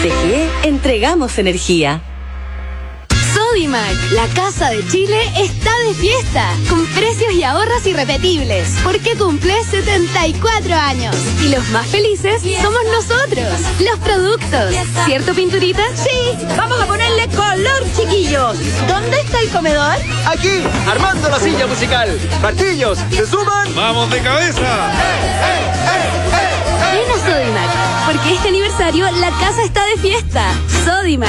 CGE entregamos energía. Sodimac, la Casa de Chile, está de fiesta, con precios y ahorros irrepetibles, porque cumple 74 años. Y los más felices somos nosotros, los productos. ¿Cierto, Pinturita? Sí, vamos a ponerle color, chiquillos. ¿Dónde está el comedor? Aquí, armando la silla musical. Martillos, ¿se suman? ¡Vamos de cabeza! Ven a Sodimac, porque este aniversario la casa está de fiesta. Sodimac.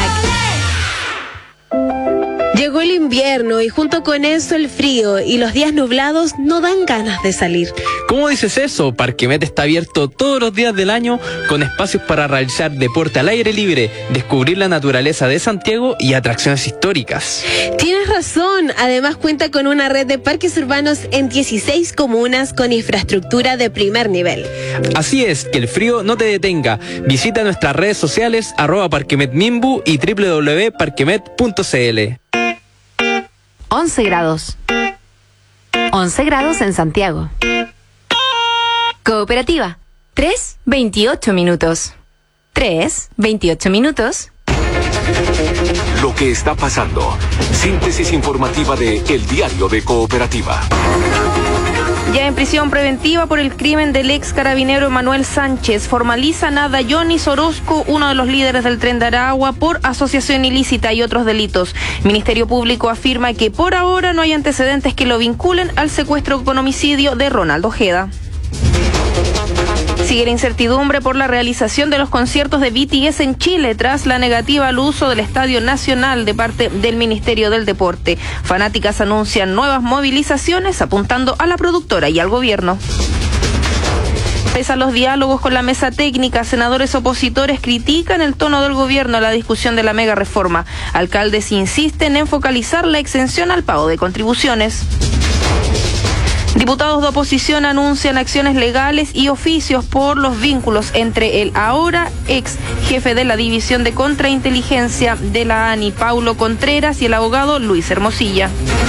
Llegó el invierno y junto con eso el frío y los días nublados no dan ganas de salir. ¿Cómo dices eso? Parquemet está abierto todos los días del año con espacios para realizar deporte al aire libre, descubrir la naturaleza de Santiago y atracciones históricas. Tienes razón, además cuenta con una red de parques urbanos en 16 comunas con infraestructura de primer nivel. Así es, que el frío no te detenga. Visita nuestras redes sociales @parquemetmimbu y www.parquemet.cl. 11 grados. 11 grados en Santiago. Cooperativa. 3:28 minutos. 3:28 minutos. Lo que está pasando. Síntesis informativa de El Diario de Cooperativa. Ya en prisión preventiva por el crimen del ex carabinero Emanuel Sánchez, formalizan a Dayonis Orozco, uno de los líderes del Tren de Aragua, por asociación ilícita y otros delitos. Ministerio Público afirma que por ahora no hay antecedentes que lo vinculen al secuestro con homicidio de Ronaldo Ojeda. Sigue la incertidumbre por la realización de los conciertos de BTS en Chile tras la negativa al uso del Estadio Nacional de parte del Ministerio del Deporte. Fanáticas anuncian nuevas movilizaciones apuntando a la productora y al gobierno. Pese a los diálogos con la mesa técnica, senadores opositores critican el tono del gobierno a la discusión de la mega reforma. Alcaldes insisten en focalizar la exención al pago de contribuciones. Diputados de oposición anuncian acciones legales y oficios por los vínculos entre el ahora ex jefe de la División de Contrainteligencia de la ANI, Paulo Contreras, y el abogado Luis Hermosilla.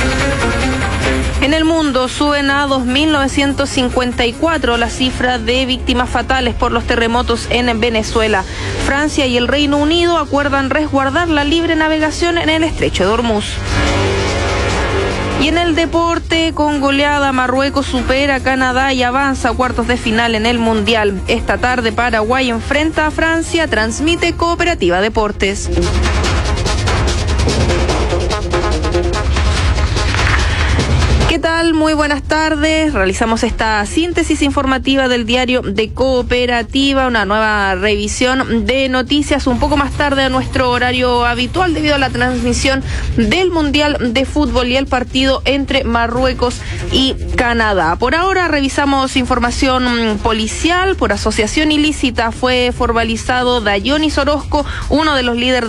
En el mundo suben a 2.954 la cifra de víctimas fatales por los terremotos en Venezuela. Francia y el Reino Unido acuerdan resguardar la libre navegación en el estrecho de Hormuz. Y en el deporte, con goleada, Marruecos supera a Canadá y avanza a cuartos de final en el Mundial. Esta tarde Paraguay enfrenta a Francia, transmite Cooperativa Deportes. ¿Qué tal? Muy buenas tardes. Realizamos esta síntesis informativa del diario de Cooperativa, una nueva revisión de noticias un poco más tarde a nuestro horario habitual debido a la transmisión del Mundial de Fútbol y el partido entre Marruecos y Canadá. Por ahora revisamos información policial. Por asociación ilícita fue formalizado Dayonis Orozco, uno de los líderes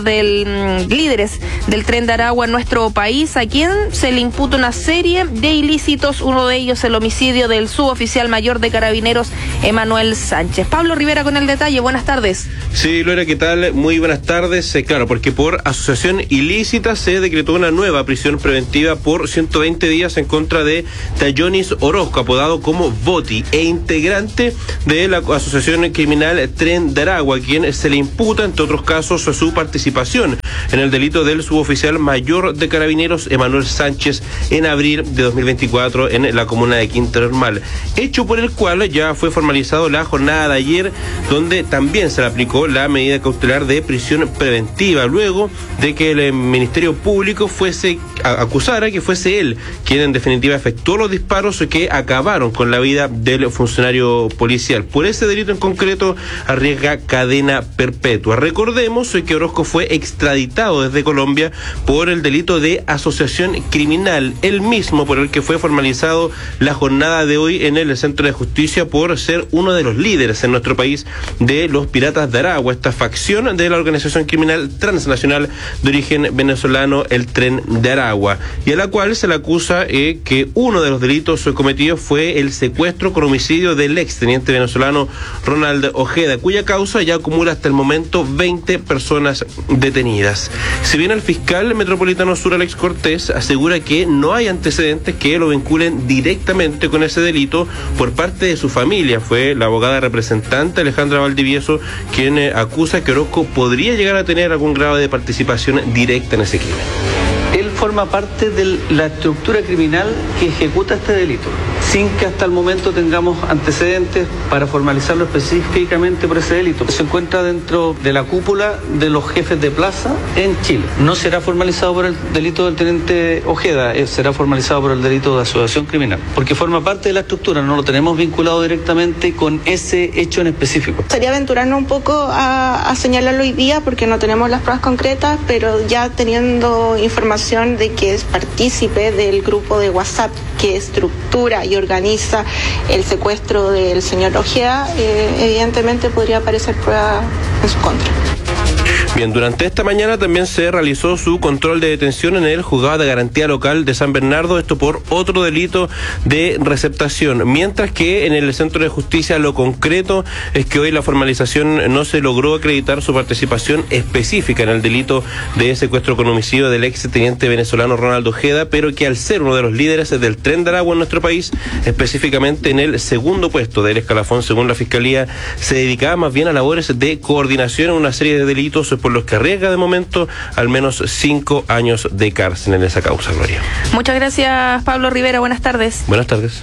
del Tren de Aragua en nuestro país, a quien se le imputa una serie de ilícitos, uno de ellos el homicidio del suboficial mayor de Carabineros Emanuel Sánchez. Pablo Rivera con el detalle, buenas tardes. Sí, Lorea, ¿qué tal? Muy buenas tardes. Claro, porque por asociación ilícita se decretó una nueva prisión preventiva por 120 días en contra de Dayonis Orozco, apodado como Boti, e integrante de la asociación criminal Tren de Aragua, quien se le imputa, entre otros casos, su participación en el delito del suboficial mayor de Carabineros Emanuel Sánchez en abril de 2024 en la comuna de Quinta Normal, hecho por el cual ya fue formalizado la jornada de ayer, donde también se le aplicó la medida cautelar de prisión preventiva, luego de que el Ministerio Público acusara que fuese él quien en definitiva efectuó los disparos que acabaron con la vida del funcionario policial. Por ese delito en concreto arriesga cadena perpetua. Recordemos que Orozco fue extraditado desde Colombia por el delito de asociación criminal, el mismo por el que fue formalizado la jornada de hoy en el Centro de Justicia por ser uno de los líderes en nuestro país de los Piratas de Aragua, esta facción de la organización criminal transnacional de origen venezolano, el Tren de Aragua, y a la cual se le acusa que uno de los delitos cometidos fue el secuestro con homicidio del exteniente venezolano Ronaldo Ojeda, cuya causa ya acumula hasta el momento 20 personas detenidas. Si bien el fiscal metropolitano sur, Alex Cortés, asegura que no hay antecedentes que lo vinculen directamente con ese delito por parte de su familia. Fue la abogada representante Alejandra Valdivieso quien acusa que Orozco podría llegar a tener algún grado de participación directa en ese crimen. Él forma parte de la estructura criminal que ejecuta este delito, sin que hasta el momento tengamos antecedentes para formalizarlo específicamente por ese delito. Se encuentra dentro de la cúpula de los jefes de plaza en Chile. No será formalizado por el delito del teniente Ojeda, será formalizado por el delito de asociación criminal, porque forma parte de la estructura, no lo tenemos vinculado directamente con ese hecho en específico. Sería aventurarnos un poco a señalarlo hoy día porque no tenemos las pruebas concretas, pero ya teniendo información de que es partícipe del grupo de WhatsApp que estructura y organiza el secuestro del señor Ojeda, evidentemente podría aparecer prueba en su contra. Bien, durante esta mañana también se realizó su control de detención en el Juzgado de Garantía Local de San Bernardo, esto por otro delito de receptación, mientras que en el Centro de Justicia lo concreto es que hoy la formalización no se logró acreditar su participación específica en el delito de secuestro con homicidio del ex teniente venezolano Ronaldo Ojeda, pero que al ser uno de los líderes del Tren de Aragua en nuestro país, específicamente en el segundo puesto del escalafón según la Fiscalía, se dedicaba más bien a labores de coordinación en una serie de delitos por los que arriesga de momento al menos 5 años de cárcel en esa causa, Gloria. Muchas gracias, Pablo Rivera. Buenas tardes. Buenas tardes.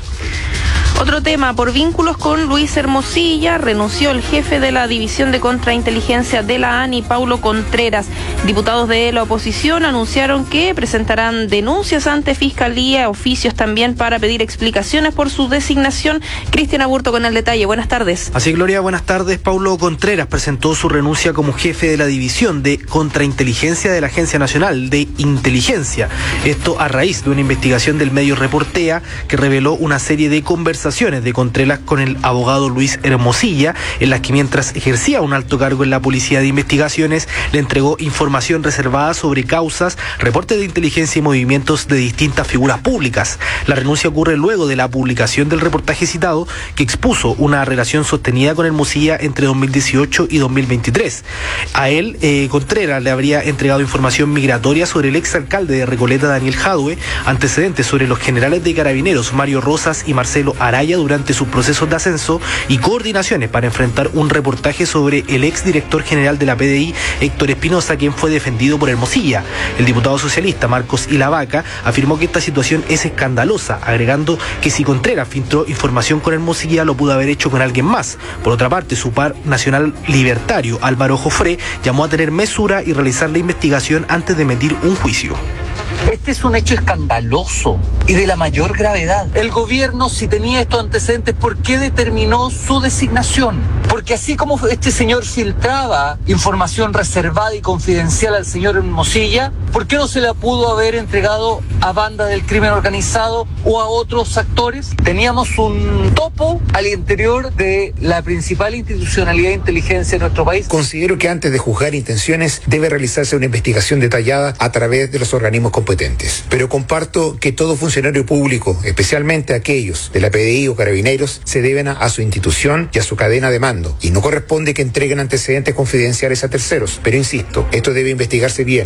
Otro tema, por vínculos con Luis Hermosilla, renunció el jefe de la División de Contrainteligencia de la ANI, Paulo Contreras. Diputados de la oposición anunciaron que presentarán denuncias ante Fiscalía, oficios también para pedir explicaciones por su designación. Cristian Aburto con el detalle. Buenas tardes. Así, Gloria, buenas tardes. Paulo Contreras presentó su renuncia como jefe de la División de Contrainteligencia de la Agencia Nacional de Inteligencia. Esto a raíz de una investigación del medio Reportea que reveló una serie de conversaciones de Contreras con el abogado Luis Hermosilla, en las que mientras ejercía un alto cargo en la Policía de Investigaciones, le entregó información reservada sobre causas, reportes de inteligencia y movimientos de distintas figuras públicas. La renuncia ocurre luego de la publicación del reportaje citado, que expuso una relación sostenida con Hermosilla entre 2018 y 2023. A él, Contreras le habría entregado información migratoria sobre el exalcalde de Recoleta, Daniel Jadue, antecedentes sobre los generales de Carabineros, Mario Rosas y Marcelo Araya, durante sus procesos de ascenso, y coordinaciones para enfrentar un reportaje sobre el exdirector general de la PDI, Héctor Espinosa, quien fue defendido por Hermosilla. El diputado socialista Marcos Ilavaca afirmó que esta situación es escandalosa, agregando que si Contreras filtró información con Hermosilla, lo pudo haber hecho con alguien más. Por otra parte, su par nacional libertario, Álvaro Jofré, llamó a tener mesura y realizar la investigación antes de emitir un juicio. Este es un hecho escandaloso y de la mayor gravedad. El gobierno, si tenía estos antecedentes, ¿por qué determinó su designación? Porque así como este señor filtraba información reservada y confidencial al señor Hermosilla, ¿por qué no se la pudo haber entregado a bandas del crimen organizado o a otros actores? Teníamos un topo al interior de la principal institucionalidad de inteligencia de nuestro país. Considero que antes de juzgar intenciones debe realizarse una investigación detallada a través de los organismos competentes. Pero comparto que todo funcionario público, especialmente aquellos de la PDI o Carabineros, se deben a su institución y a su cadena de mando, y no corresponde que entreguen antecedentes confidenciales a terceros. Pero insisto, esto debe investigarse bien.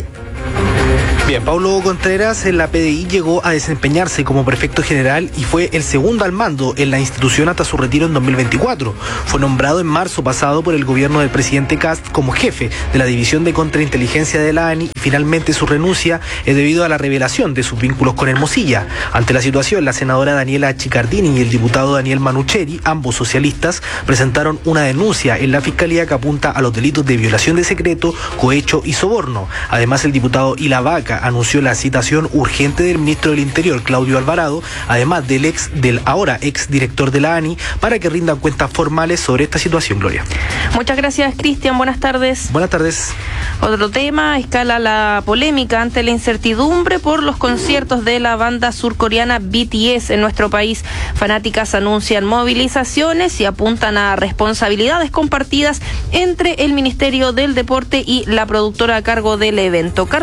Bien, Paulo Contreras en la PDI llegó a desempeñarse como prefecto general y fue el segundo al mando en la institución hasta su retiro en 2024. Fue nombrado en marzo pasado por el gobierno del presidente Kast como jefe de la División de Contrainteligencia de la ANI, y finalmente su renuncia es debido a la revelación de sus vínculos con Hermosilla. Ante la situación, la senadora Daniela Chicardini y el diputado Daniel Manucheri, ambos socialistas, presentaron una denuncia en la Fiscalía que apunta a los delitos de violación de secreto, cohecho y soborno. Además, el diputado Ilavaca anunció la citación urgente del ministro del Interior, Claudio Alvarado, además del ahora ex director de la ANI, para que rindan cuentas formales sobre esta situación, Gloria. Muchas gracias, Cristian. Buenas tardes. Buenas tardes. Otro tema, escala la polémica ante la incertidumbre por los conciertos de la banda surcoreana BTS en nuestro país. Fanáticas anuncian movilizaciones y apuntan a responsabilidades compartidas entre el Ministerio del Deporte y la productora a cargo del evento. Carla Fernández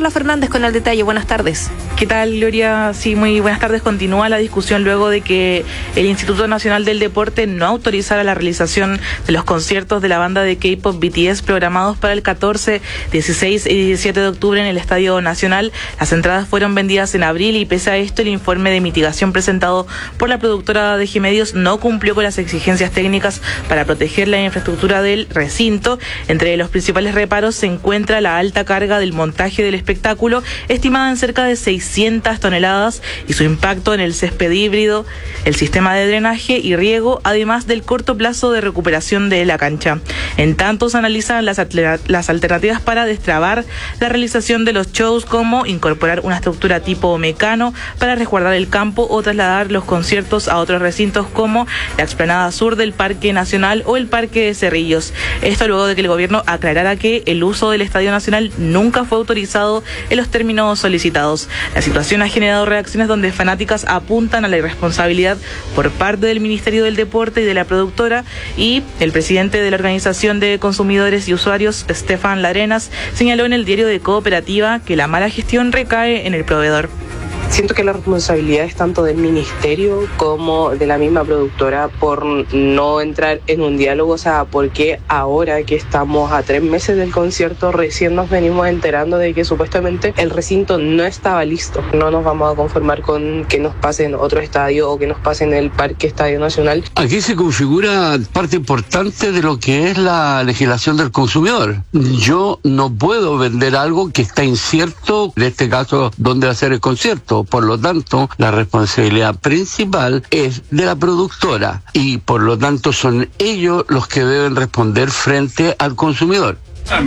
Hernández con el detalle. Buenas tardes. ¿Qué tal, Gloria? Sí, muy buenas tardes. Continúa la discusión luego de que el Instituto Nacional del Deporte no autorizara la realización de los conciertos de la banda de K-pop BTS programados para el 14, 16 y 17 de octubre en el Estadio Nacional. Las entradas fueron vendidas en abril y pese a esto el informe de mitigación presentado por la productora de G-Medios no cumplió con las exigencias técnicas para proteger la infraestructura del recinto. Entre los principales reparos se encuentra la alta carga del montaje del espectáculo, estimada en cerca de 600 toneladas, y su impacto en el césped híbrido, el sistema de drenaje y riego, además del corto plazo de recuperación de la cancha. En tanto, se analizan las alternativas para destrabar la realización de los shows, como incorporar una estructura tipo Mecano para resguardar el campo o trasladar los conciertos a otros recintos como la explanada sur del Parque Nacional o el Parque de Cerrillos. Esto luego de que el gobierno aclarara que el uso del Estadio Nacional nunca fue autorizado en los términos solicitados. La situación ha generado reacciones donde fanáticas apuntan a la irresponsabilidad por parte del Ministerio del Deporte y de la productora, y el presidente de la Organización de Consumidores y Usuarios, Stefan Larenas, señaló en el diario de Cooperativa que la mala gestión recae en el proveedor. Siento que la responsabilidad es tanto del ministerio como de la misma productora por no entrar en un diálogo. O sea, porque ahora que estamos a 3 meses del concierto recién nos venimos enterando de que supuestamente el recinto no estaba listo. No nos vamos a conformar con que nos pase en otro estadio o que nos pase en el Parque Estadio Nacional. Aquí se configura parte importante de lo que es la legislación del consumidor. Yo no puedo vender algo que está incierto, en este caso, dónde va a ser el concierto. Por lo tanto, la responsabilidad principal es de la productora y por lo tanto son ellos los que deben responder frente al consumidor.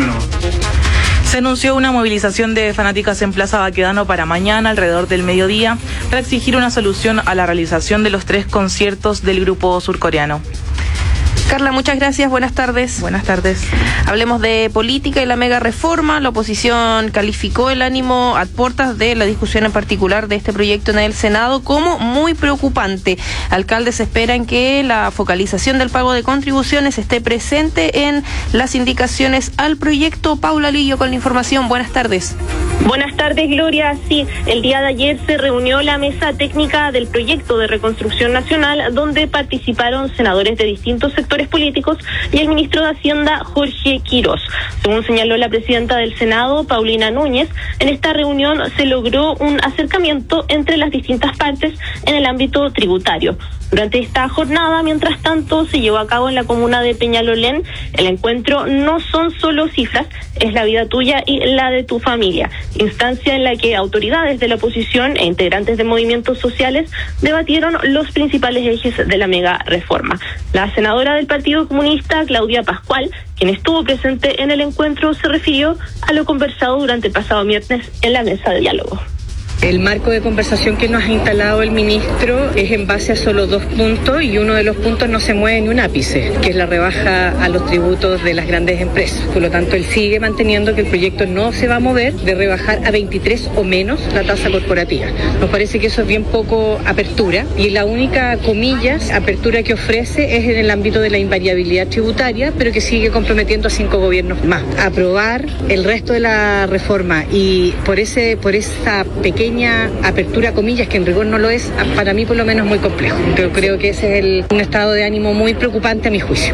Se anunció una movilización de fanáticas en Plaza Baquedano para mañana alrededor del mediodía para exigir una solución a la realización de los 3 conciertos del grupo surcoreano. Carla, muchas gracias. Buenas tardes. Buenas tardes. Hablemos de política y la mega reforma. La oposición calificó el ánimo a puertas de la discusión en particular de este proyecto en el Senado como muy preocupante. Alcaldes esperan que la focalización del pago de contribuciones esté presente en las indicaciones al proyecto. Paula Lillo con la información. Buenas tardes. Buenas tardes, Gloria. Sí, el día de ayer se reunió la mesa técnica del proyecto de reconstrucción nacional, donde participaron senadores de distintos sectores políticos y el ministro de Hacienda, Jorge Quirós. Según señaló la presidenta del Senado, Paulina Núñez, en esta reunión se logró un acercamiento entre las distintas partes en el ámbito tributario. Durante esta jornada, mientras tanto, se llevó a cabo en la comuna de Peñalolén. El encuentro no son solo cifras, es la vida tuya y la de tu familia, instancia en la que autoridades de la oposición e integrantes de movimientos sociales debatieron los principales ejes de la mega reforma. La senadora del Partido Comunista, Claudia Pascual, quien estuvo presente en el encuentro, se refirió a lo conversado durante el pasado viernes en la mesa de diálogo. El marco de conversación que nos ha instalado el ministro es en base a solo 2 puntos y uno de los puntos no se mueve ni un ápice, que es la rebaja a los tributos de las grandes empresas. Por lo tanto, él sigue manteniendo que el proyecto no se va a mover de rebajar a 23 o menos la tasa corporativa. Nos parece que eso es bien poco apertura y la única, comillas, apertura que ofrece es en el ámbito de la invariabilidad tributaria, pero que sigue comprometiendo a 5 gobiernos más. Aprobar el resto de la reforma y por esa pequeña apertura, comillas, que en rigor no lo es, para mí por lo menos muy complejo. Pero creo que ese es un estado de ánimo muy preocupante a mi juicio.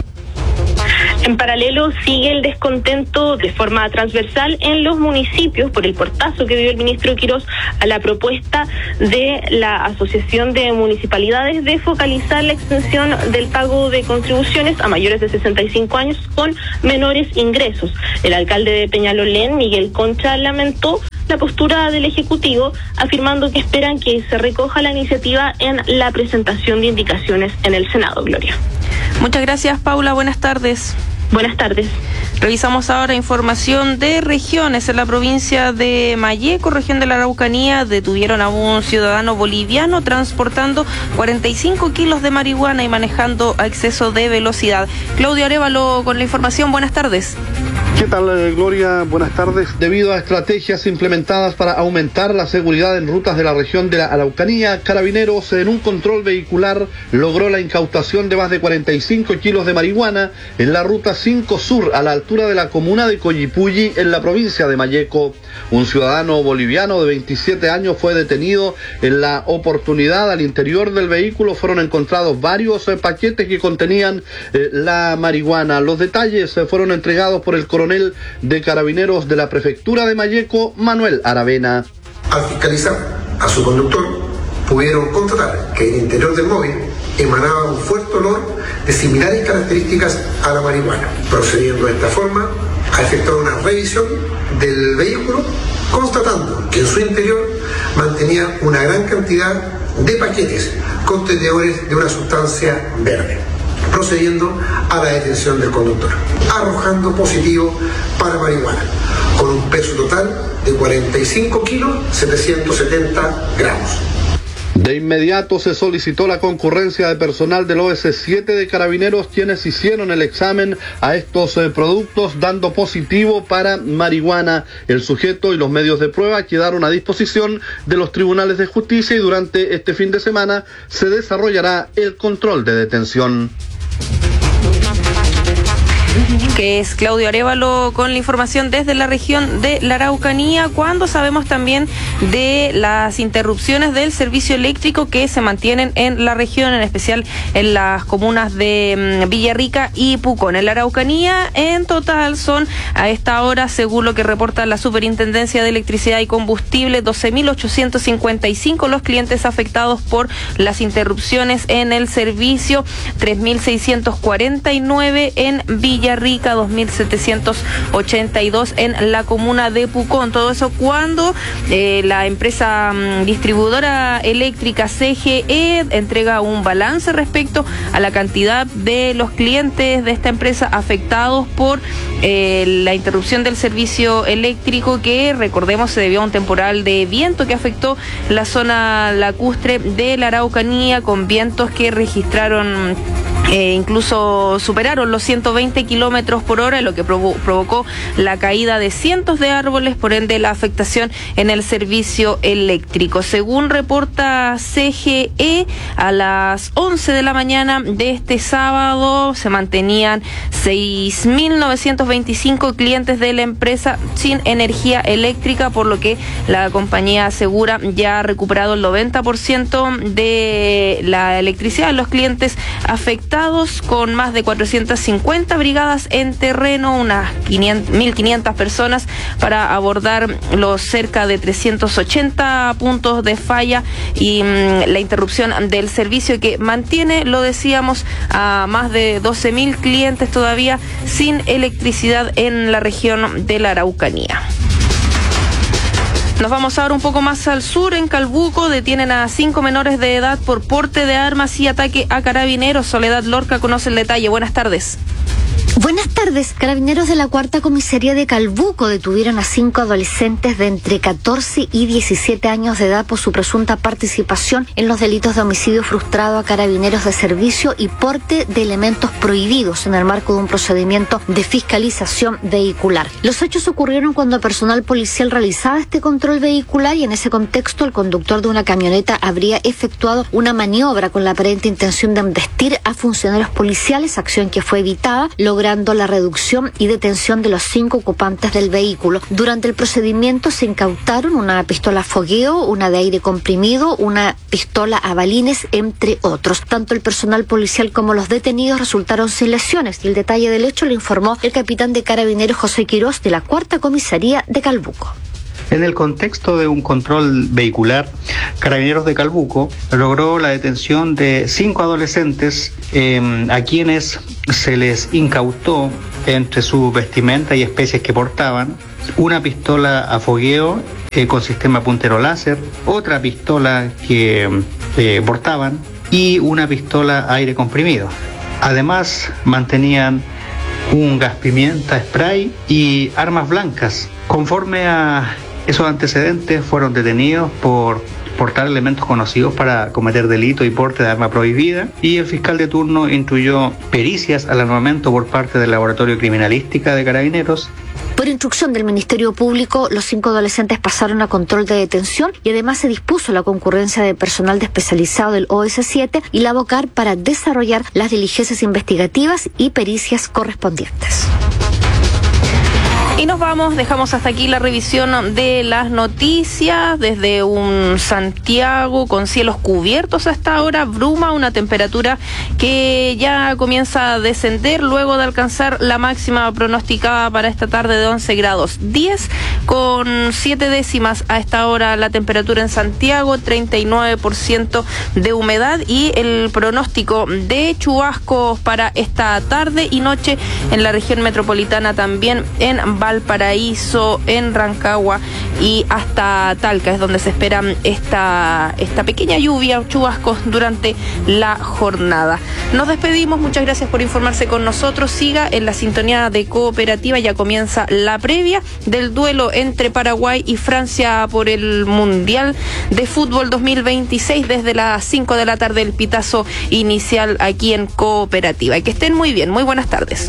En paralelo, sigue el descontento de forma transversal en los municipios por el portazo que dio el ministro Quirós a la propuesta de la Asociación de Municipalidades de focalizar la extensión del pago de contribuciones a mayores de 65 años con menores ingresos. El alcalde de Peñalolén, Miguel Concha, lamentó la postura del Ejecutivo, afirmando que esperan que se recoja la iniciativa en la presentación de indicaciones en el Senado. Gloria. Muchas gracias, Paula. Buenas tardes. Buenas tardes. Revisamos ahora información de regiones. En la provincia de Malleco, región de la Araucanía, detuvieron a un ciudadano boliviano transportando 45 kilos de marihuana y manejando a exceso de velocidad. Claudio Arévalo con la información. Buenas tardes. ¿Qué tal, Gloria? Buenas tardes. Debido a estrategias implementadas para aumentar la seguridad en rutas de la región de la Araucanía, Carabineros, en un control vehicular, logró la incautación de más de 45 kilos de marihuana en la ruta 5 Sur, a la altura de la comuna de Collipulli, en la provincia de Malleco. Un ciudadano boliviano de 27 años fue detenido en la oportunidad. Al interior del vehículo fueron encontrados varios paquetes que contenían la marihuana. Los detalles fueron entregados por el coronel de Carabineros de la Prefectura de Malleco, Manuel Aravena. Al fiscalizar a su conductor, pudieron constatar que en el interior del móvil emanaba un fuerte olor de similares características a la marihuana. Procediendo de esta forma, a efectuar una revisión del vehículo, constatando que en su interior mantenía una gran cantidad de paquetes contenedores de una sustancia verde, procediendo a la detención del conductor, arrojando positivo para marihuana, con un peso total de 45 kilos 770 gramos. De inmediato se solicitó la concurrencia de personal del OS7 de Carabineros, quienes hicieron el examen a estos productos, dando positivo para marihuana. El sujeto y los medios de prueba quedaron a disposición de los tribunales de justicia y durante este fin de semana se desarrollará el control de detención. Que es Claudio Arévalo con la información desde la región de la Araucanía, cuando sabemos también de las interrupciones del servicio eléctrico que se mantienen en la región, en especial en las comunas de Villarrica y Pucón. En la Araucanía, en total, son a esta hora, según lo que reporta la Superintendencia de Electricidad y Combustible, 12.855 los clientes afectados por las interrupciones en el servicio, 3.649 en Villarrica, 2.782 en la comuna de Pucón. Todo eso cuando la empresa distribuidora eléctrica CGE entrega un balance respecto a la cantidad de los clientes de esta empresa afectados por la interrupción del servicio eléctrico, que recordemos se debió a un temporal de viento que afectó la zona lacustre de la Araucanía, con vientos que registraron incluso superaron los 120 kilómetros por hora, lo que provocó la caída de cientos de árboles, por ende la afectación en el servicio eléctrico. Según reporta CGE, a las 11 de la mañana de este sábado se mantenían 6.925 clientes de la empresa sin energía eléctrica, por lo que la compañía asegura ya ha recuperado el 90% de la electricidad de los clientes afectados, con más de 450 brigadas en terreno, unas 1.500 personas para abordar los cerca de 380 puntos de falla y la interrupción del servicio que mantiene, lo decíamos, a más de 12.000 clientes todavía sin electricidad en la región de la Araucanía. Nos vamos ahora un poco más al sur. En Calbuco detienen a 5 menores de edad por porte de armas y ataque a carabineros. Soledad Lorca conoce el detalle. Buenas tardes. Buenas tardes. Carabineros de la Cuarta Comisaría de Calbuco detuvieron a 5 adolescentes de entre 14 y 17 años de edad por su presunta participación en los delitos de homicidio frustrado a carabineros de servicio y porte de elementos prohibidos en el marco de un procedimiento de fiscalización vehicular. Los hechos ocurrieron cuando personal policial realizaba este control vehicular y en ese contexto el conductor de una camioneta habría efectuado una maniobra con la aparente intención de embestir a funcionarios policiales, acción que fue evitada, logrando la reducción y detención de los 5 ocupantes del vehículo. Durante el procedimiento se incautaron una pistola a fogueo, una de aire comprimido, una pistola a balines, entre otros. Tanto el personal policial como los detenidos resultaron sin lesiones y el detalle del hecho lo informó el capitán de Carabineros José Quirós de la Cuarta Comisaría de Calbuco. En el contexto de un control vehicular, Carabineros de Calbuco logró la detención de 5 adolescentes a quienes se les incautó, entre su vestimenta y especies que portaban, una pistola a fogueo con sistema puntero láser, otra pistola que portaban y una pistola a aire comprimido. Además, mantenían un gas pimienta spray y armas blancas. Conforme a esos antecedentes, fueron detenidos por portar elementos conocidos para cometer delito y porte de arma prohibida, y el fiscal de turno instruyó pericias al armamento por parte del Laboratorio Criminalística de Carabineros. Por instrucción del Ministerio Público, los 5 adolescentes pasaron a control de detención y además se dispuso la concurrencia de personal especializado del OS7 y la BOCAR para desarrollar las diligencias investigativas y pericias correspondientes. Y nos vamos, dejamos hasta aquí la revisión de las noticias desde un Santiago con cielos cubiertos hasta ahora, bruma, una temperatura que ya comienza a descender luego de alcanzar la máxima pronosticada para esta tarde de 11 grados 10, con 7 décimas a esta hora la temperatura en Santiago, 39% de humedad y el pronóstico de chubascos para esta tarde y noche en la región metropolitana, también en Valparaíso, en Rancagua y hasta Talca es donde se esperan esta pequeña lluvia, chubascos durante la jornada. Nos despedimos, muchas gracias por informarse con nosotros. Siga en la sintonía de Cooperativa, ya comienza la previa del duelo entre Paraguay y Francia por el Mundial de Fútbol 2026 desde las 5 de la tarde, el pitazo inicial aquí en Cooperativa. Y que estén muy bien, muy buenas tardes.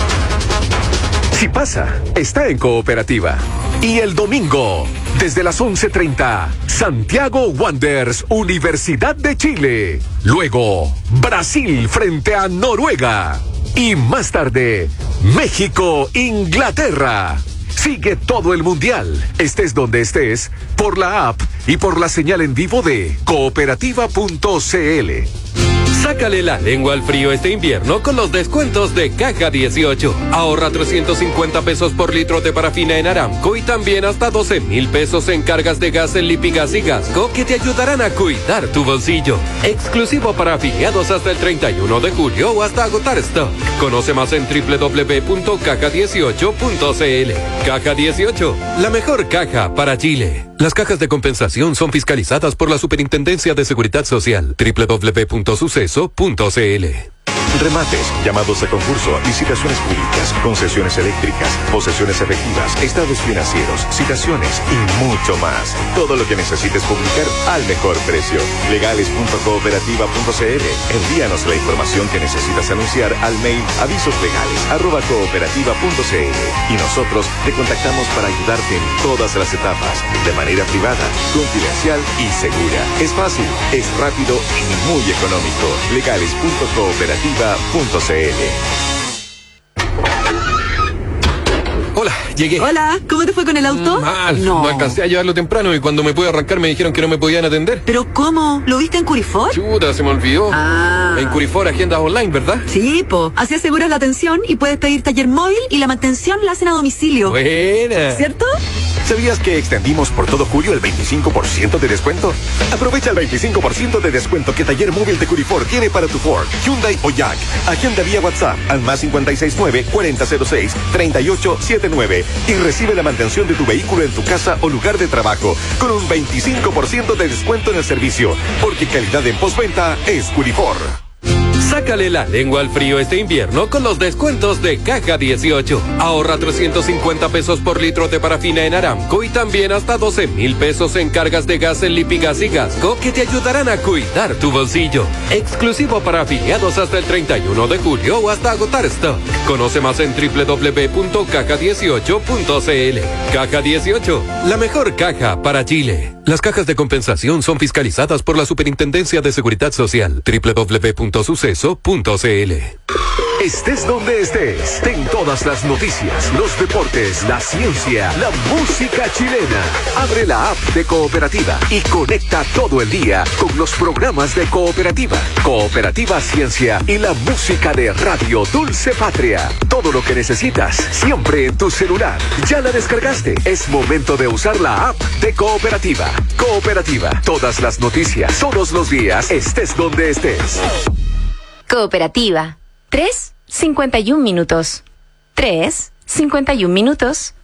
Si pasa, está en Cooperativa. Y el domingo, desde las 11:30, Santiago Wanderers, Universidad de Chile. Luego, Brasil frente a Noruega. Y más tarde, México, Inglaterra. Sigue todo el Mundial, estés donde estés, por la app y por la señal en vivo de cooperativa.cl. Sácale la lengua al frío este invierno con los descuentos de Caja 18. Ahorra 350 pesos por litro de parafina en Aramco y también hasta 12,000 pesos en cargas de gas en Lipigas y Gasco que te ayudarán a cuidar tu bolsillo. Exclusivo para afiliados hasta el 31 de julio o hasta agotar stock. Conoce más en www.caja18.cl. Caja 18, la mejor caja para Chile. Las cajas de compensación son fiscalizadas por la Superintendencia de Seguridad Social. www.suceso.cl. Remates, llamados a concurso, licitaciones públicas, concesiones eléctricas, posesiones efectivas, estados financieros, citaciones y mucho más. Todo lo que necesites publicar al mejor precio. Legales.cooperativa.cl. Envíanos la información que necesitas anunciar al mail avisoslegales@cooperativa.cl y nosotros te contactamos para ayudarte en todas las etapas, de manera privada, confidencial y segura. Es fácil, es rápido y muy económico. Legales.cooperativa.cl. Hola, llegué. Hola, ¿cómo te fue con el auto? Mal, no alcancé a llevarlo temprano y cuando me pude arrancar me dijeron que no me podían atender. ¿Pero cómo? ¿Lo viste en Curifor? Chuta, se me olvidó. En Curifor agendas online, ¿verdad? Sí, po. Así aseguras la atención y puedes pedir taller móvil y la mantención la hacen a domicilio. Buena. ¿Cierto? ¿Sabías que extendimos por todo julio el 25% de descuento? Aprovecha el 25% de descuento que Taller Móvil de Curifor tiene para tu Ford, Hyundai o Jack. Agenda vía WhatsApp al más 569-4006-3879 y recibe la mantención de tu vehículo en tu casa o lugar de trabajo con un 25% de descuento en el servicio, porque calidad en postventa es Curifor. Sácale la lengua al frío este invierno con los descuentos de Caja 18. Ahorra 350 pesos por litro de parafina en Aramco y también hasta 12,000 pesos en cargas de gas en Lipigas y Gasco que te ayudarán a cuidar tu bolsillo. Exclusivo para afiliados hasta el 31 de julio o hasta agotar stock. Conoce más en www.caja18.cl. Caja 18, la mejor caja para Chile. Las cajas de compensación son fiscalizadas por la Superintendencia de Seguridad Social. www.suceso.cl. Estés donde estés, ten todas las noticias, los deportes, la ciencia, la música chilena. Abre la app de Cooperativa y conecta todo el día con los programas de Cooperativa, Cooperativa Ciencia y la música de Radio Dulce Patria. Todo lo que necesitas, siempre en tu celular. ¿Ya la descargaste? Es momento de usar la app de Cooperativa. Cooperativa, todas las noticias, todos los días, estés donde estés. Cooperativa. 3:51 minutos. 3:51 minutos.